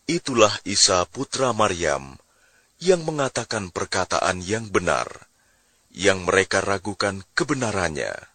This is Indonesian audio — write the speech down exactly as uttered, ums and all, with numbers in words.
Itulah Isa putra Maryam yang mengatakan perkataan yang benar, yang mereka ragukan kebenarannya.